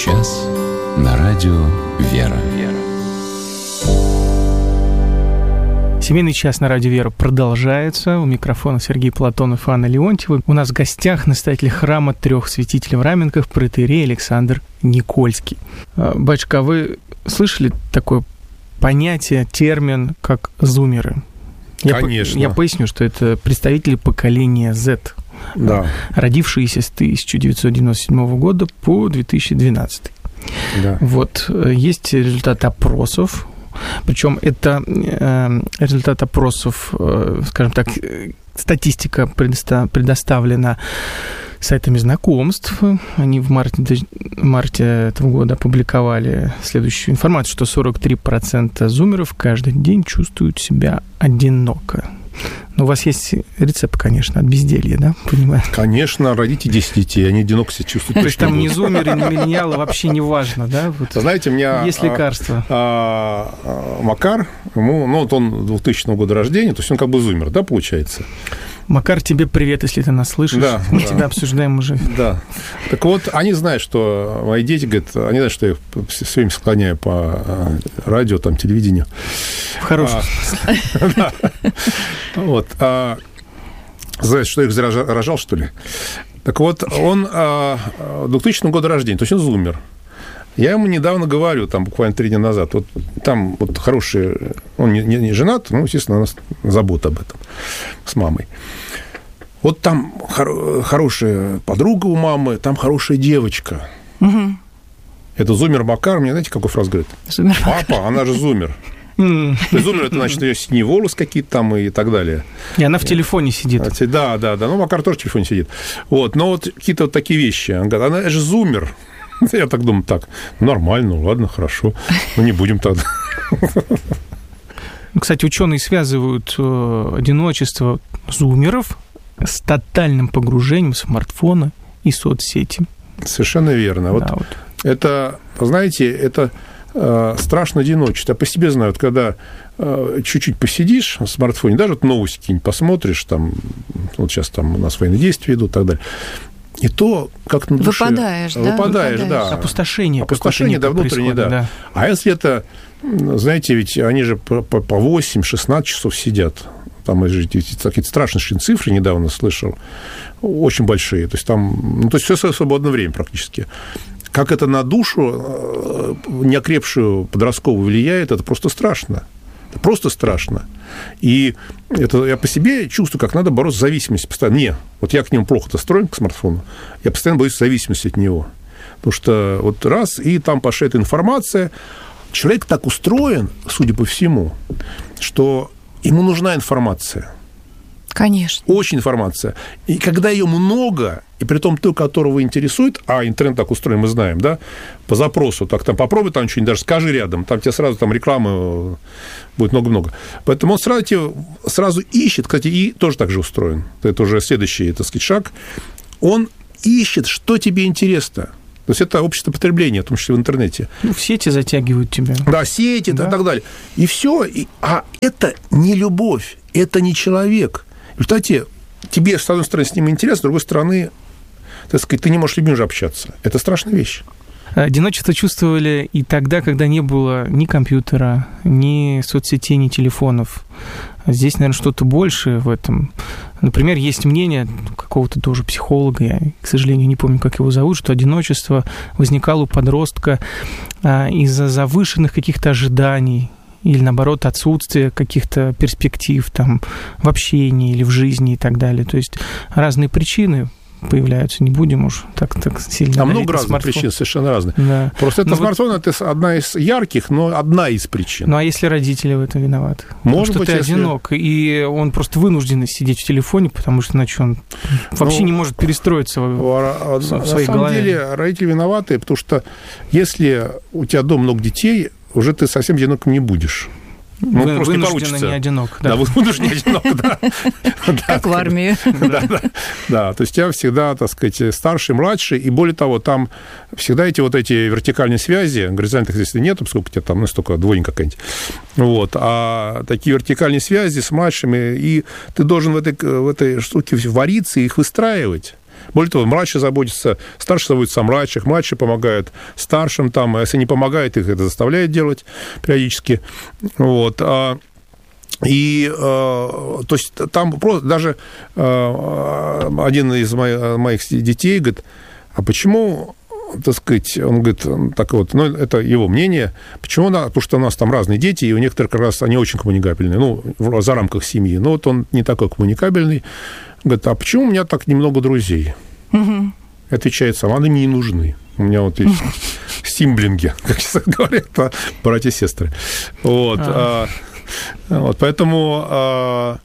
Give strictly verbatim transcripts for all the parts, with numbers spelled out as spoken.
час на радио «Вера». Семейный час на радио «Вера» продолжается. У микрофона Сергей Платонов и Анна Леонтьева. У нас в гостях настоятель храма трех святителей в Раменках протоиерей Александр Никольский. Батюшка, а вы слышали такое понятие, термин, как зумеры? Конечно. Я, я поясню, что это представители поколения Z, да. родившиеся с тысяча девятьсот девяносто седьмого года по две тысячи двенадцатый. Да. Вот, есть результаты опросов. Причем это э, результат опросов, э, скажем так, статистика предоста- предоставлена сайтами знакомств. Они в марте, в марте этого года опубликовали следующую информацию, что сорок три процента зумеров каждый день чувствуют себя одиноко. Но у вас есть рецепт, конечно, от безделья, да? Понимаете? Конечно, родите десять детей, они одиноко себя чувствуют. То есть там ни зумеры, ни миллениалы, вообще не важно, да? Вот. Знаете, у меня... Есть лекарства. А, а, Макар, ему, ну, вот он двухтысячного года рождения, то есть он как бы зумер, да, получается? Макар, тебе привет, если ты нас слышишь. Да, Мы да. тебя обсуждаем уже. Да. Так вот, они знают, что мои дети, говорят, они знают, что я их все время склоняю по радио, там, телевидению. В хорошем смысле. Да. Вот. Знаете, что я их зря рожал, что ли? Так вот, он двухтысячного года рождения, то есть он зумер. Я ему недавно говорю, там, буквально три дня назад, вот там вот хороший, он не, не, не женат, ну, естественно, у нас забота об этом с мамой. Вот там хор- хорошая подруга у мамы, там хорошая девочка. Угу. Это зумер Макар, мне знаете, какую фразу говорит? Зумер Макар. Папа, она же зумер. То есть зумер, это значит, у нее синие волосы какие-то там и так далее. И она в телефоне сидит. Да, да, да. Ну, Макар тоже в телефоне сидит. Вот, но вот какие-то вот такие вещи. Он говорит, она же зумер. Я так думаю, так, нормально, ладно, хорошо, ну не будем тогда. Кстати, ученые связывают одиночество зумеров с тотальным погружением в смартфоны и соцсети. Совершенно верно. Вот, да, вот. Это, знаете, это э, страшное одиночество. Я по себе знаю, вот когда э, чуть-чуть посидишь в смартфоне, даже вот новости какие-нибудь посмотришь, там, вот сейчас там у нас военные действия идут и так далее, и то, как на душе... Выпадаешь, да? Выпадаешь, да. Опустошение. Опустошение, да, внутреннее, да. да. А если это, знаете, ведь они же по восемь-шестнадцать часов сидят. Там такие страшные цифры недавно слышал. Очень большие. То есть там, ну, то есть все свободное время практически. Как это на душу неокрепшую подростковую влияет, это просто страшно. Просто страшно. И это я по себе чувствую, как надо бороться с зависимостью. Постоянно. Не, вот я к нему плохо настроен, к смартфону, я постоянно боюсь зависимости от него. Потому что вот раз, и там пошла эта информация. Человек так устроен, судя по всему, что ему нужна информация. Конечно. Очень информация. И когда ее много, и при том той, которого интересует, а интернет так устроен, мы знаем, да, по запросу, так там попробуй там что-нибудь, даже скажи рядом, там тебе сразу там рекламы будет много-много. Поэтому он сразу, тебе, сразу ищет, кстати, и тоже так же устроен. Это уже следующий, так сказать, шаг. Он ищет, что тебе интересно. То есть это общество потребления, в том числе в интернете. Ну, в сети затягивают тебя. Да, сети, да, и так далее. И все. И, а это не любовь, это не человек. В результате тебе, с одной стороны, с ним интересно, с другой стороны, так сказать, ты не можешь с людьми уже общаться. Это страшная вещь. Одиночество чувствовали и тогда, когда не было ни компьютера, ни соцсетей, ни телефонов. Здесь, наверное, что-то большее в этом. Например, есть мнение какого-то тоже психолога, я, к сожалению, не помню, как его зовут, что одиночество возникало у подростка из-за завышенных каких-то ожиданий, или, наоборот, отсутствие каких-то перспектив там, в общении или в жизни и так далее. То есть разные причины появляются, не будем уж так, так сильно... А много разных смартфон. Причин, совершенно разных. Да. Просто это смартфон, вот... это одна из ярких, но одна из причин. Ну, а если родители в этом виноваты? Может потому быть, что ты если... одинок, и он просто вынужден сидеть в телефоне, потому что иначе он вообще ну, не может перестроиться в, в, в своей голове. На самом деле родители виноваты, потому что если у тебя дома много детей, уже ты совсем одиноком не будешь. Ну, Вы, просто не получится. Не одинок. Да, да вынужденно не одинок, да. Как в армии. Да, то есть я всегда, так сказать, старший, младший, и более того, там всегда эти вот эти вертикальные связи, горизонтальных, если нет, поскольку у тебя там настолько двойня какая-нибудь, вот, а такие вертикальные связи с младшими, и ты должен в этой, в этой штуке вариться и их выстраивать. Более того, младший заботится, старший заботится о младших, младший помогает старшим, там, а если не помогает, их это заставляет делать периодически. Вот. И, то есть, там просто даже один из моих детей говорит, а почему, так сказать, он говорит, так вот, ну, это его мнение, почему, она, потому что у нас там разные дети, и у некоторых как раз они очень коммуникабельные, ну, за рамках семьи, но вот он не такой коммуникабельный, говорит, а почему у меня так немного друзей? Угу. Отвечает сам, они мне не нужны. У меня вот есть симблинги, как сейчас говорят, братья и сестры. Вот. А. Вот, поэтому,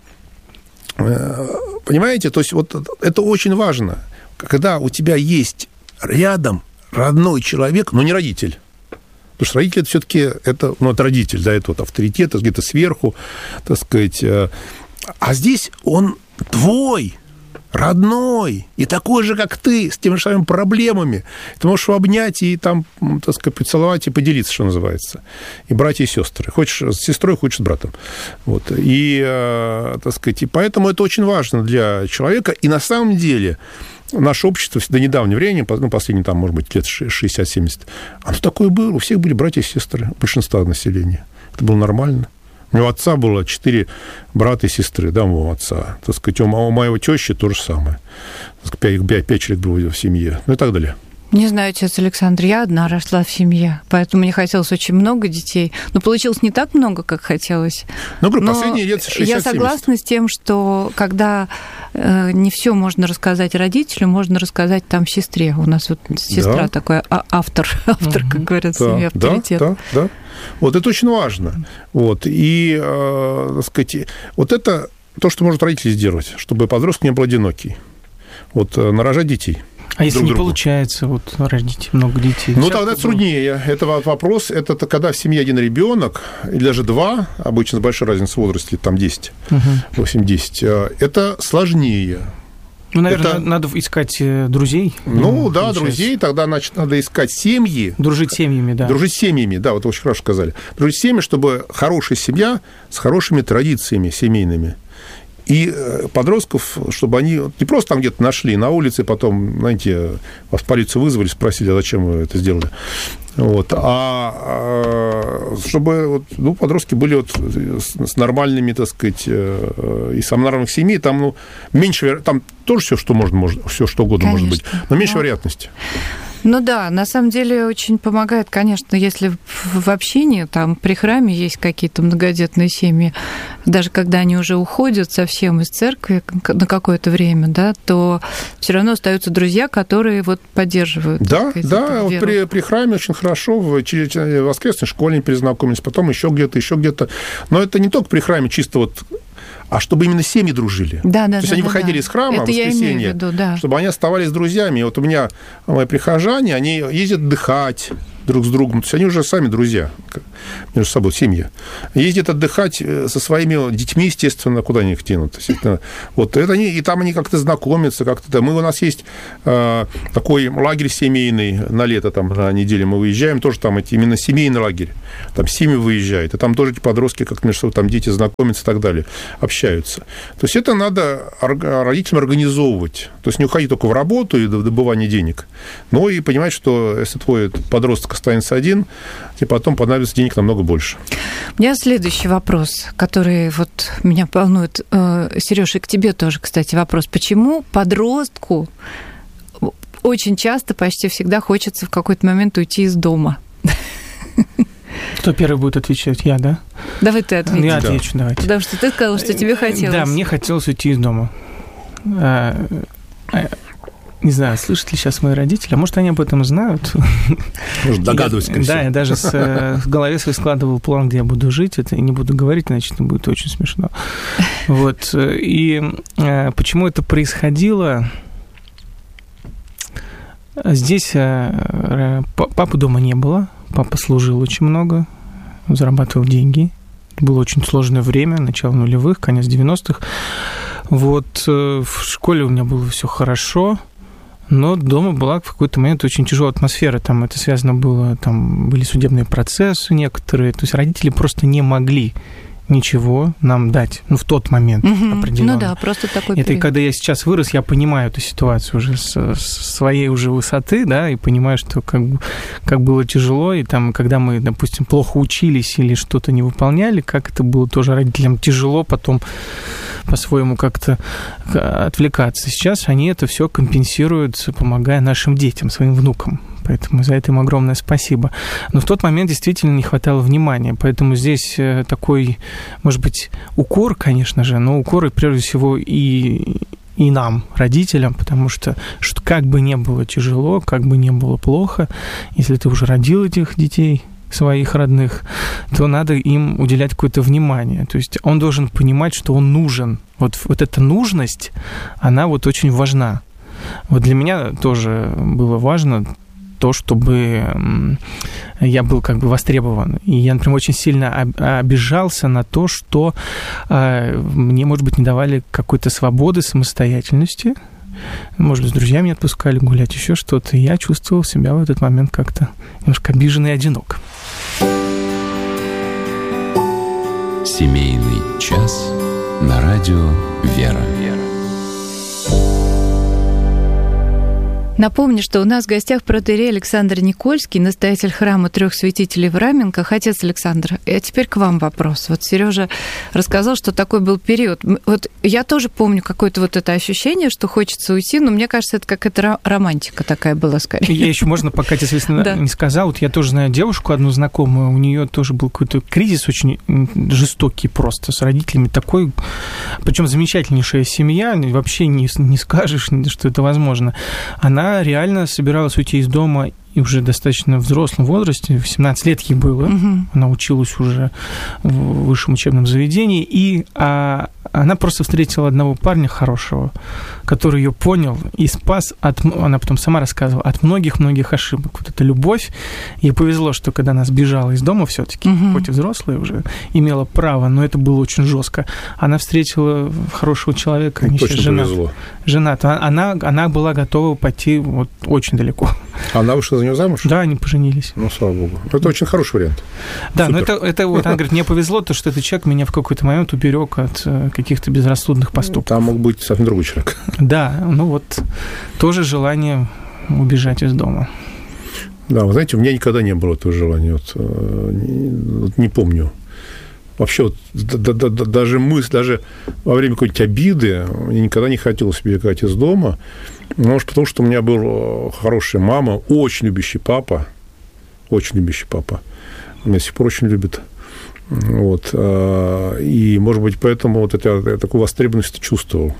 понимаете, то есть вот это очень важно, когда у тебя есть рядом родной человек, но не родитель. Потому что родитель все-таки это, ну, это родитель, да, это вот авторитет, это где-то сверху, так сказать. А здесь он твой, родной, и такой же, как ты, с теми же самыми проблемами. Ты можешь его обнять и там, так сказать, поцеловать и поделиться, что называется. И братья и сестры. Хочешь с сестрой, хочешь с братом. Вот. И, так сказать, и поэтому это очень важно для человека. И на самом деле наше общество до недавнего времени, ну, последние, там, может быть, лет шестьдесят-семьдесят, оно такое было. У всех были братья и сестры, большинство населения. Это было нормально. У него отца было четыре брата и сестры, да, у моего отца. Так сказать, у моего тещи то же самое. Пять, пять, пять человек было в семье, ну и так далее. Не знаю, отец Александр, я одна росла в семье, поэтому мне хотелось очень много детей. Но получилось не так много, как хотелось. Ну, говорю, последние лет шестьдесят-семьдесят. Я согласна с тем, что когда э, не все можно рассказать родителю, можно рассказать там сестре. У нас вот сестра да. такой автор, автор, как говорят, да, семьи, авторитет. Да, да, да. Вот это очень важно. Вот. И, э, так сказать, вот это то, что может родитель сделать, чтобы подросток не был одинокий. Вот, нарожать детей. А если не другу. Получается вот родить много детей? Ну, тогда это труднее. Это вопрос, это когда в семье один ребенок, или даже два, обычно с большой разницей в возрасте, там десять, восемь-десять, это сложнее. Ну, наверное, это... надо искать друзей. Ну, да, получается. Друзей, тогда, значит, надо искать семьи. Дружить с семьями, да. Дружить с семьями, да, вот очень хорошо сказали. Дружить с семьями, чтобы хорошая семья с хорошими традициями семейными. И подростков, чтобы они не просто там где-то нашли на улице, потом, знаете, вас в полицию вызвали, спросили, а зачем вы это сделали. Вот. А чтобы вот, ну, подростки были вот с нормальными, так сказать, и с нормальных семей, там, ну, меньше, там тоже все, что можно, может, все, что угодно Конечно. Может быть, но меньше да. вероятности. Ну да, на самом деле очень помогает, конечно, если в общении, там, при храме есть какие-то многодетные семьи, даже когда они уже уходят совсем из церкви на какое-то время, да, то все равно остаются друзья, которые вот поддерживают. Да, да, вот при, при храме очень хорошо, в, через воскресной школе перезнакомились, потом еще где-то, еще где-то. Но это не только при храме чисто вот... а чтобы именно семьи дружили. Да, да, То есть да, они да, выходили да. из храма это в воскресенье, я имею в виду, да. чтобы они оставались друзьями. И вот у меня мои прихожане, они ездят отдыхать друг с другом. То есть они уже сами друзья между собой, семья. Ездят отдыхать со своими детьми, естественно, куда они их тянут. Вот это они, и там они как-то знакомятся, как-то. Мы, у нас есть э, такой лагерь семейный на лето, там, на неделю мы выезжаем, тоже там эти, именно семейный лагерь. Там семьи выезжают, и там тоже эти подростки, как между собой, там дети знакомятся и так далее, общаются. То есть это надо родителям организовывать. То есть не уходить только в работу и добывание денег, но и понимать, что если твой подросток останется один, тебе потом понадобится денег намного больше. У меня следующий вопрос, который вот меня волнует. Серёж, и к тебе тоже, кстати, вопрос. Почему подростку очень часто, почти всегда хочется в какой-то момент уйти из дома? Кто первый будет отвечать? Я, да? Давай ты ответишь. Я отвечу, давайте. Потому что ты сказал, что тебе хотелось. Да, мне хотелось уйти из дома. Не знаю, слышат ли сейчас мои родители, а может, они об этом знают. Может, догадываюсь. Я, да, я даже с, в голове свой складывал план, где я буду жить, это и не буду говорить, иначе это будет очень смешно. Вот. И почему это происходило? Здесь папы дома не было, папа служил очень много, зарабатывал деньги. Было очень сложное время, начало нулевых, конец девяностых. Вот в школе у меня было все хорошо, но дома была в какой-то момент очень тяжелая атмосфера. Там это связано было, там были судебные процессы некоторые. То есть родители просто не могли ничего нам дать, ну, в тот момент угу. определенно. Ну да, просто такой Это период. И когда я сейчас вырос, я понимаю эту ситуацию уже с, с своей уже высоты, да, и понимаю, что как, как было тяжело, и там, когда мы, допустим, плохо учились или что-то не выполняли, как это было тоже родителям тяжело потом по-своему как-то отвлекаться. Сейчас они это все компенсируют, помогая нашим детям, своим внукам. Поэтому за это им огромное спасибо. Но в тот момент действительно не хватало внимания. Поэтому здесь такой, может быть, укор, конечно же, но укор, и прежде всего, и, и нам, родителям, потому что, что как бы ни было тяжело, как бы ни было плохо, если ты уже родил этих детей, своих родных, то надо им уделять какое-то внимание. То есть он должен понимать, что он нужен. Вот, вот эта нужность, она вот очень важна. Вот для меня тоже было важно то, чтобы я был как бы востребован. И я, например, очень сильно обижался на то, что мне, может быть, не давали какой-то свободы, самостоятельности. Может быть, с друзьями не отпускали гулять, еще что-то. И я чувствовал себя в этот момент как-то немножко обижен и одинок. Семейный час на радио «Вера». Напомню, что у нас в гостях протоиерей Александр Никольский, настоятель храма Трех Святителей в Раменках. Отец Александр, а теперь к вам вопрос. Вот Сережа рассказал, что такой был период. Вот я тоже помню какое-то вот это ощущение, что хочется уйти, но мне кажется, это какая-то романтика такая была скорее. Я еще, можно, пока отец Александр не сказал, вот я тоже знаю девушку одну знакомую, у нее тоже был какой-то кризис очень жестокий просто с родителями, такой, причем замечательнейшая семья, вообще не, не скажешь, что это возможно. Она реально собиралась уйти из дома и уже достаточно в взрослом возрасте, в семнадцать лет ей было, угу. Она училась уже в высшем учебном заведении, и а, она просто встретила одного парня хорошего, который ее понял и спас от, она потом сама рассказывала, от многих-многих ошибок. Вот эта любовь, ей повезло, что когда она сбежала из дома все-таки, угу. хоть и взрослая уже, имела право, но это было очень жестко. Она встретила хорошего человека, они сейчас женат. Женат. Она, она была готова пойти вот очень далеко. Она вышла за него замуж? Да, они поженились. Ну, слава богу. Это очень хороший вариант. Да, Супер. но это, это вот, она говорит, мне повезло, то, что этот человек меня в какой-то момент уберег от каких-то безрассудных поступков. Там мог быть совсем другой человек. Да, ну вот, тоже желание убежать из дома. Да, вы знаете, у меня никогда не было этого желания, вот, вот не помню. Вообще, вот, да, да, да, даже мысль, даже во время какой-нибудь обиды я никогда не хотел себе бегать из дома. Может, потому что у меня была хорошая мама, очень любящий папа, очень любящий папа. Меня до сих пор очень любит. Вот. И, может быть, поэтому вот это, я такую востребованность чувствовал.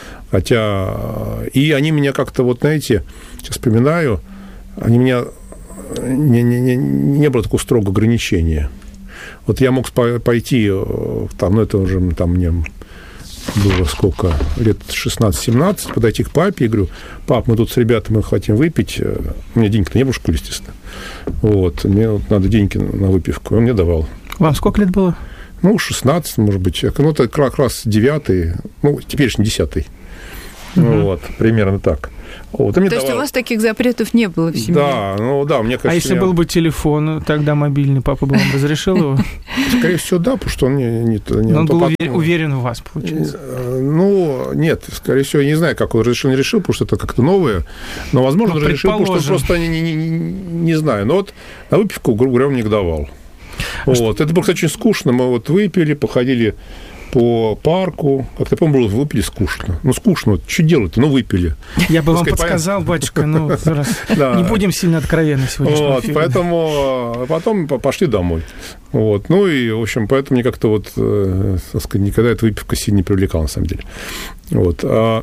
Хотя... И они меня как-то, вот, знаете, сейчас вспоминаю, они меня... Не, не, не, не было такого строгого ограничения. Вот я мог пойти, там, ну, это уже там мне было сколько, лет шестнадцать-семнадцать, подойти к папе и говорю, пап, мы тут с ребятами хотим выпить. У меня денег-то не было в школе, естественно. Вот, мне вот надо деньги на выпивку. Он мне давал. Вам сколько лет было? Ну, шестнадцать, может быть. Ну, это как раз девятый, ну, теперешний десятый. Угу. Вот, примерно так. Вот, То давал... есть у вас таких запретов не было в семье? Да, ну да, мне кажется... А если я... был бы телефон, тогда мобильный, папа бы вам разрешил его? Скорее всего, да, потому что он не... не, не он, он был потом... уверен в вас, получается? Ну, нет, скорее всего, я не знаю, как он разрешил, не решил, потому что это как-то новое, но, возможно, он решил, потому что просто не, не, не, не знаю. Но вот на выпивку, грубо говоря, он мне давал. А вот. Что... Это было, кстати, очень скучно. Мы вот выпили, походили по парку. Как-то, по-моему, было, выпили скучно. Ну, скучно. Вот, что делать-то? Ну, выпили. Я бы вам подсказал, батюшка, ну, не будем сильно откровенны сегодня. Поэтому потом пошли домой. Вот. Ну, и, в общем, поэтому мне как-то вот, так сказать, никогда эта выпивка сильно не привлекала, на самом деле. Вот.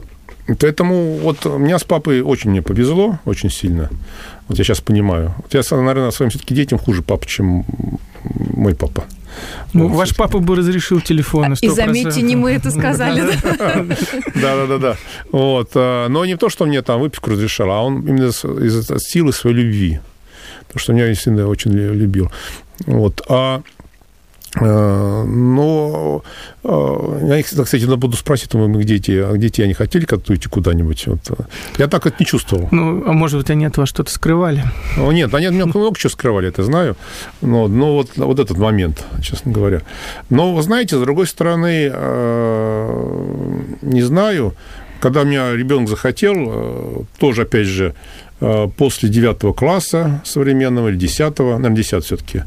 Поэтому вот у меня с папой очень мне повезло, очень сильно. Вот я сейчас понимаю. Вот я, наверное, своим все-таки детям хуже папа, чем мой папа. Ну, вот, ваш кстати. Папа бы разрешил телефоны. И заметьте, не мы это сказали. Да-да-да. Вот. Но не то, что мне там выпивку разрешал, а он именно из-за силы своей любви. Потому что меня, естественно, очень любил. Вот. А Но я их, кстати, буду спросить, где эти, а где эти они хотели уйти куда-нибудь. Вот. Я так это не чувствовал. Ну, а может быть, они от вас что-то скрывали? Ну, нет, они от меня много чего скрывали, это знаю. Но, но вот, вот этот момент, честно говоря. Но, вы знаете, с другой стороны, не знаю, когда у меня ребенок захотел, тоже, опять же, после девятого класса современного или десятого, наверное, десятого все-таки,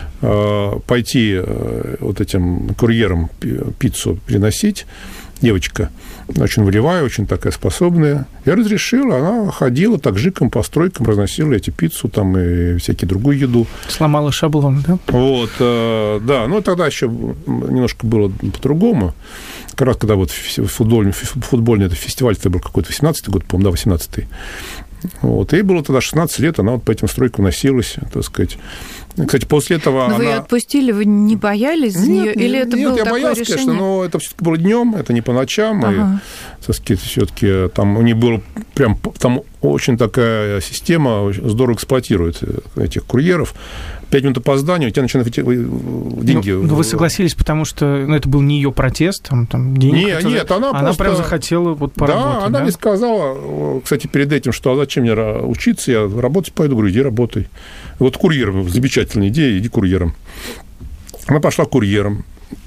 пойти вот этим курьером пиццу приносить, девочка, очень волевая, очень такая способная. Я разрешил, она ходила так жиком по стройкам, разносила эти пиццу там и всякие другую еду. Сломала шаблон, да? Вот, да. Ну, тогда еще немножко было по-другому. Как раз когда вот футбольный, футбольный это фестиваль, это был какой-то восемнадцатый год, по-моему, да, восемнадцатый. Вот. Ей было тогда шестнадцать лет, она вот по этим стройкам носилась, так сказать. Кстати, после этого но она... вы ее отпустили, вы не боялись за нее? Или это нет, было я такое боялся, решение? конечно, но это все-таки было днем, это не по ночам. Ага. И, так сказать, все-таки там у них было прям... Там очень такая система здорово эксплуатирует этих курьеров. Пять минут опоздания, у тебя начинают деньги... Ну, ну, вы согласились, потому что ну, это был не ее протест, там, там деньги... Не, которые... Нет, она, она просто... прям захотела вот поработать, да? она да? мне сказала, кстати, перед этим, что а зачем мне учиться, я работать пойду, говорю, иди работай. Вот курьером, замечательная идея, иди курьером. Она пошла курьером,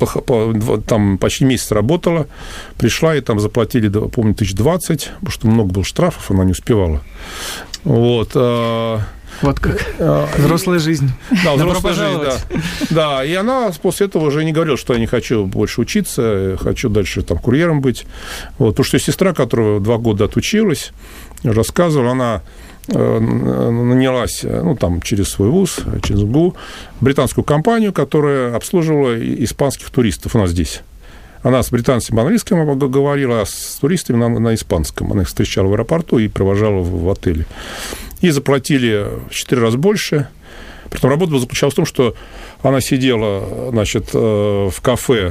там почти месяц работала, пришла, и там заплатили, помню, тысяч двадцать, потому что много было штрафов, она не успевала. Вот. Вот как. Взрослая жизнь. Да, взрослая жизнь, да. Да, и она после этого уже не говорила, что я не хочу больше учиться, хочу дальше там курьером быть. Вот, потому что сестра, которая два года отучилась, рассказывала, она нанялась, ну, там, через свой вуз, через ГУ, британскую компанию, которая обслуживала испанских туристов у нас здесь. Она с британцами по-английскому говорила, а с туристами на, на испанском. Она их встречала в аэропорту и провожала в, в отеле. И заплатили в четыре раза больше. Притом работа заключалась в том, что она сидела, значит, в кафе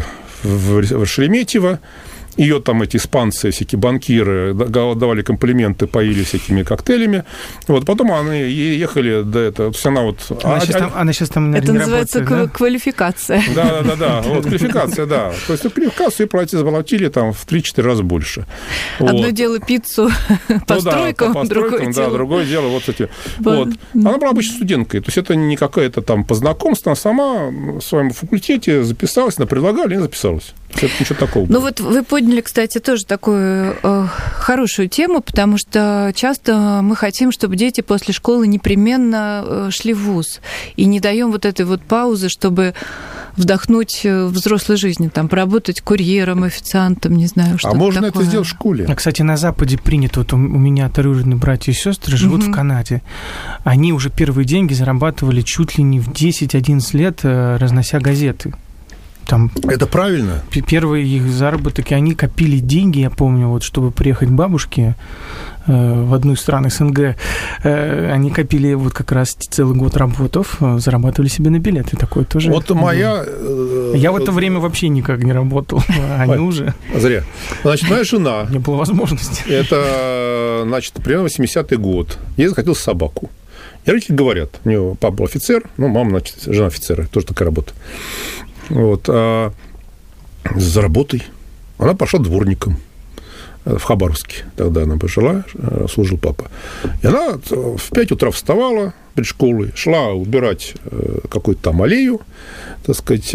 в Шереметьево, ее там эти испанцы, всякие банкиры давали комплименты, поили всякими коктейлями. Вот, потом они ехали до этого. То есть она вот... Она, а, сейчас, а... там, она сейчас там, наверное, это называется работает, да? Квалификация. Да, да, да, вот квалификация, да. То есть квалификацию заплатили там в три-четыре раза больше. Одно вот. дело пиццу по ну, стройкам, да, по другое стройкам, дело. Да, другое дело вот эти. Вот. Она была обычной студенткой, то есть это не какая-то там по знакомству, она сама в своем факультете записалась, она предлагали, и она записалась. Это ничего такого. Ну вот вы подняли, кстати, тоже такую э, хорошую тему, потому что часто мы хотим, чтобы дети после школы непременно э, шли в вуз, и не даем вот этой вот паузы, чтобы вдохнуть в взрослой жизни, там, поработать курьером, официантом, не знаю, что-то А можно такое. это сделать в школе? А, кстати, на Западе принято, вот у, у меня троюродные братья и сестры живут mm-hmm. в Канаде. Они уже первые деньги зарабатывали чуть ли не в десять-одиннадцать лет, разнося газеты. Там это правильно. Первые их заработки, они копили деньги, я помню, вот, чтобы приехать к бабушке э, в одну из стран СНГ. Э, они копили вот как раз целый год работав, зарабатывали себе на билеты. Такое тоже. Вот моя... Э, я в это время вообще никак не работал. Они уже... Зря. Значит, моя жена... Не было возможности. Это, значит, примерно восьмидесятый год. Ей захотелось собаку. И родители говорят, у нее папа был офицер, ну, мама, значит, жена офицера, тоже такая работа. Вот, а за работой она пошла дворником в Хабаровске. Тогда она пожила, служил папа. И она в пять утра вставала перед школой, шла убирать какую-то там аллею, так сказать,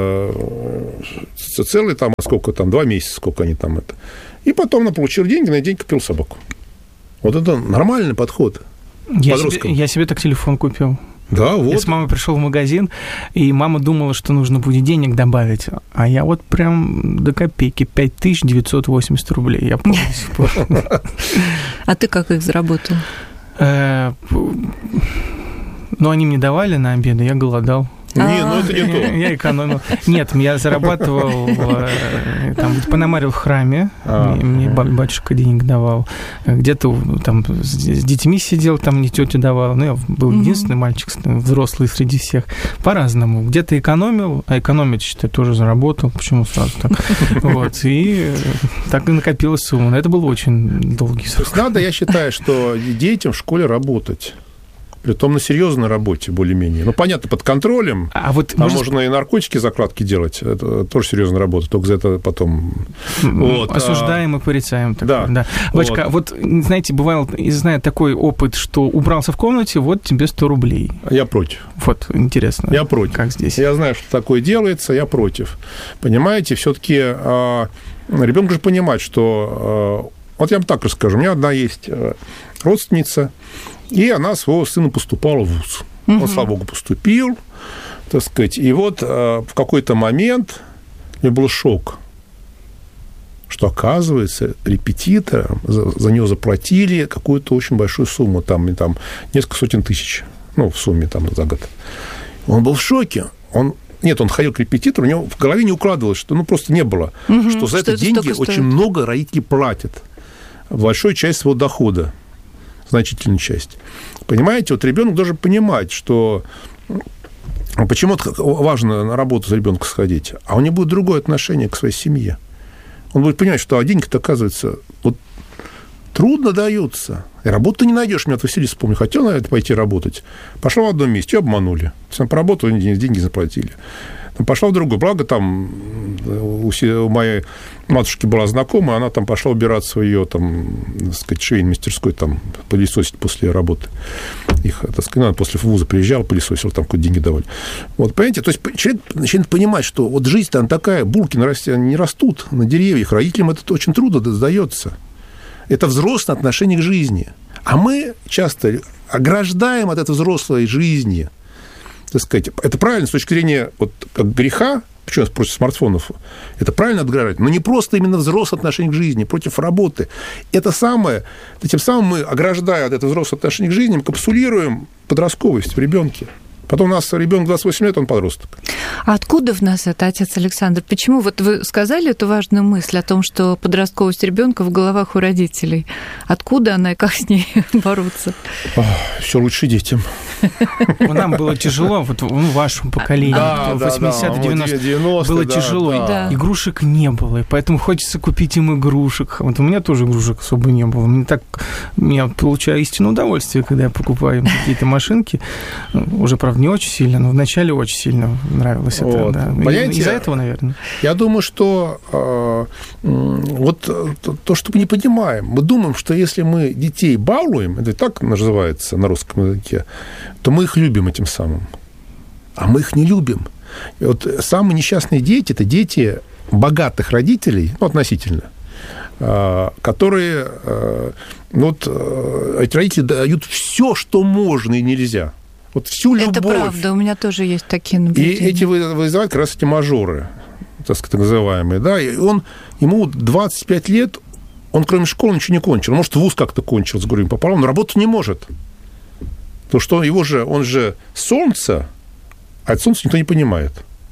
целый там, сколько там, два месяца, сколько они там это. И потом она получила деньги, на день купила собаку. Вот это нормальный подход. Я себе, я себе так телефон купил. Да, вот. Я с мамой пришел в магазин, и мама думала, что нужно будет денег добавить. А я вот прям до копейки, пять тысяч девятьсот восемьдесят рублей, я помню до сих пор. А ты как их заработал? Ну, они мне давали на обеды, я голодал. Не, ну это не то. Я экономил. Нет, я зарабатывал, там, пономарил в храме, а, мне а. батюшка денег давал. Где-то там с детьми сидел, там мне тетя давала. Ну, я был единственный мальчик, взрослый среди всех. По-разному. Где-то экономил, а экономить, считай, тоже заработал. Почему сразу так? Вот. И так и накопилась сумма. Но это был очень долгий срок. То есть надо, я считаю, что детям в школе работать. притом на серьезной работе более-менее. Ну, понятно, под контролем. А, вот, а может... можно и наркотики, закладки делать. Это тоже серьезная работа, только за это потом... Вот. Осуждаем а... и порицаем. Да. да. Вачка, вот. вот, знаете, бывал, зная такой опыт, что убрался в комнате, вот тебе сто рублей. Я против. Вот, интересно. Я против. Как здесь? Я знаю, что такое делается, я против. Понимаете, все-таки а, ребенок же понимает, что... А, вот я вам так расскажу. У меня одна есть родственница, и она своего сына поступала в вуз. Угу. Он, слава богу, поступил, так сказать. И вот в какой-то момент у меня был шок, что, оказывается, репетиторам за, за него заплатили какую-то очень большую сумму, там, там несколько сотен тысяч, ну, в сумме там, за год. Он был в шоке. Он... Нет, он ходил к репетитору, у него в голове не укладывалось, что ну, просто не было, угу, что за что это деньги очень стоит. Много родители платят. Большую часть своего дохода, значительную часть. Понимаете, вот ребенок должен понимать, что почему важно на работу за ребенком сходить, а у него будет другое отношение к своей семье. Он будет понимать, что а деньги-то, оказывается, вот трудно даются. И работу не найдешь. Меня Василий вспомнил. Хотел на это пойти работать. Пошла в одном месте, ее обманули. Сам поработал, деньги заплатили. Пошла в другую. Благо, там у моей матушки была знакомая, она там пошла убираться в ее, там, так сказать, швейной мастерской, там, пылесосить после работы. Их, так сказать, ну, после вуза приезжал, пылесосил, там какие-то деньги давали. Вот, понимаете, то есть человек начинает понимать, что вот жизнь-то она такая, булки на расте, они не растут на деревьях, родителям это очень трудно сдается. Это взрослое отношение к жизни. А мы часто ограждаем от этой взрослой жизни, так сказать, это правильно с точки зрения вот, как греха, почему против смартфонов, это правильно отгорать, но не просто именно взрослое отношение к жизни, против работы. Это самое, тем самым мы, ограждая от этого взрослого отношения к жизни, мы капсулируем подростковость в ребенке. Потом у нас ребенок двадцать восемь лет, он подросток. А откуда в нас это, отец Александр? Почему? Вот вы сказали эту важную мысль о том, что подростковость ребенка в головах у родителей. Откуда она и как с ней бороться? Все лучше детям. Нам было тяжело, вот ну, вашему поколению, да, восьмидесятые, девяностые, было да, тяжело, да. Игрушек не было, и поэтому хочется купить им игрушек. Вот у меня тоже игрушек особо не было. Мне так, я получаю истинное удовольствие, когда я покупаю им какие-то машинки. Уже, правда, не очень сильно, но вначале очень сильно нравилось это. Вот. Да. Понимаете, из-за этого, наверное. Я думаю, что э, вот то, что мы не понимаем, мы думаем, что если мы детей балуем, это так называется на русском языке, то мы их любим этим самым. А мы их не любим. И вот самые несчастные дети – это дети богатых родителей, ну, относительно, которые, ну, вот, эти родители дают все, что можно и нельзя. Вот всю любовь. Это правда, у меня тоже есть такие наблюдения. И эти вызывают как раз эти мажоры, так сказать, так называемые. Да? И он, ему двадцать пять лет, он кроме школы ничего не кончил. Он, может, вуз как-то кончил с горем пополам, но работать не может. Потому что его же, он же солнце, а от солнца никто не понимает.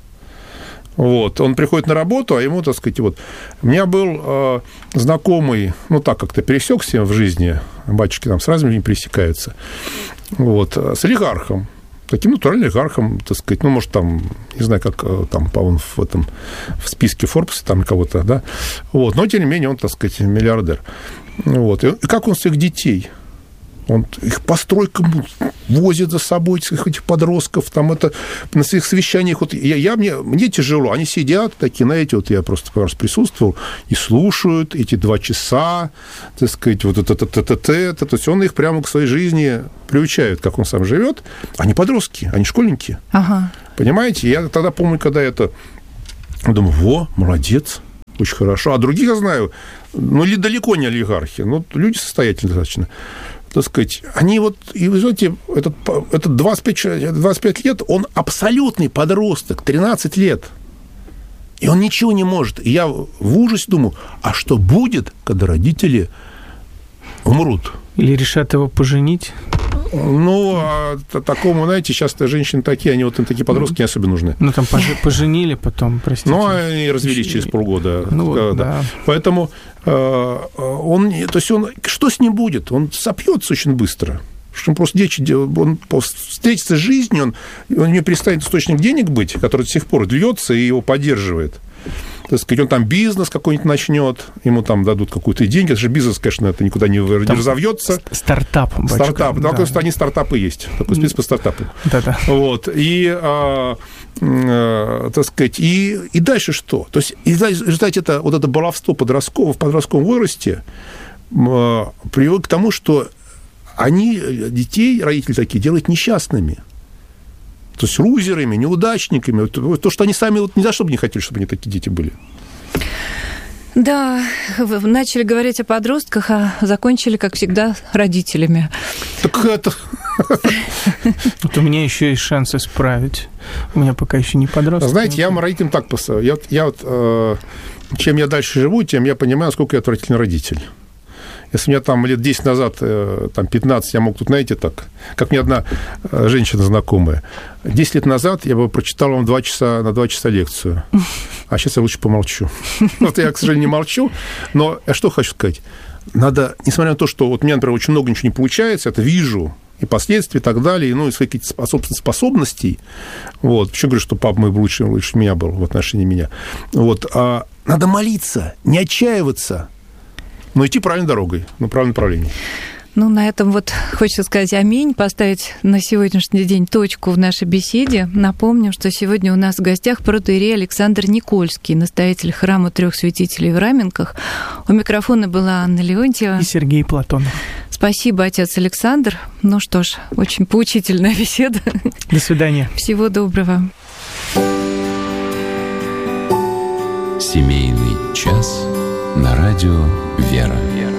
Вот. Он приходит на работу, а ему, так сказать, вот... У меня был э, знакомый, ну, так как-то пересекся в жизни, батюшки там с разными людьми пересекаются, вот, с олигархом, таким натуральным олигархом, так сказать, ну, может, там, не знаю, как там, по-моему, в этом, в списке Forbes там кого-то, да, вот, но, тем не менее, он, так сказать, миллиардер. Вот. И как он своих детей... Он их по стройкам возит за собой, этих подростков, там это, на своих совещаниях. Вот я, я, мне, мне тяжело. Они сидят такие, знаете, вот я просто пару раз присутствовал, и слушают эти два часа, так сказать, вот это, это, это, это, это. То есть он их прямо к своей жизни приучает, как он сам живет. Они подростки, они школьники. Ага. Понимаете? Я тогда помню, когда это... Думаю, во, молодец, очень хорошо. А других я знаю, ну, или далеко не олигархи, но люди состоятельные достаточно. Так сказать, они вот, и вы знаете, этот, этот двадцать пять, двадцать пять лет, он абсолютный подросток, тринадцать лет. И он ничего не может. И я в ужасе думаю, а что будет, когда родители умрут? Или решат его поженить? Ну, а такому, знаете, сейчас-то женщины такие, они вот им такие подростки не особо нужны. Ну, там поженили потом, простите. Ну, они развелись через полгода. Ну, вот, да. Да. Поэтому э, он, то есть он, что с ним будет? Он сопьется очень быстро. Что он просто дети, он встретится с жизнью, он, он не перестанет источник денег быть, который до сих пор льется и его поддерживает. так сказать, он там бизнес какой-нибудь начнет, ему там дадут какую-то деньги, это же бизнес, конечно, это никуда не, не разовьется. Стартап. Стартап, да, да. То есть они стартапы есть, такой список по стартапу. Да-да. Вот, и, а, а, так сказать, и, и дальше что? То есть, в результате это, вот это баловство подросткового в подростковом возрасте а, привело к тому, что они, детей, родители такие, делают несчастными. То есть лузерами, неудачниками. То, что они сами вот ни за что бы не хотели, чтобы они такие дети были. Да, вы начали говорить о подростках, а закончили, как всегда, родителями. Так это... Вот у меня еще есть шанс исправить. У меня пока еще не подросток. Знаете, я родителям так поставил. Я, я вот, э, чем я дальше живу, тем я понимаю, насколько я отвратительный родитель. Если у меня там лет десять назад, там пятнадцать, я мог тут, знаете, так, как мне одна женщина знакомая, десять лет назад я бы прочитал вам два часа, на два часа лекцию, а сейчас я лучше помолчу. Вот я, к сожалению, не молчу, но я что хочу сказать. Надо, несмотря на то, что вот у меня, например, очень много ничего не получается, это вижу, и последствия, и так далее, и, ну, и свои какие-то собственных способностей. Вот. Почему говорю, что папа мой лучше, лучше меня был в отношении меня. Вот. А надо молиться, не отчаиваться, но идти правильной дорогой, на правильном направлении. Ну, на этом вот хочется сказать аминь, поставить на сегодняшний день точку в нашей беседе. Напомним, что сегодня у нас в гостях протоиерей Александр Никольский, настоятель храма Трех Святителей в Раменках. У микрофона была Анна Леонтьева. И Сергей Платонов. Спасибо, отец Александр. Ну что ж, очень поучительная беседа. До свидания. Всего доброго. Семейный час на радио «Вера».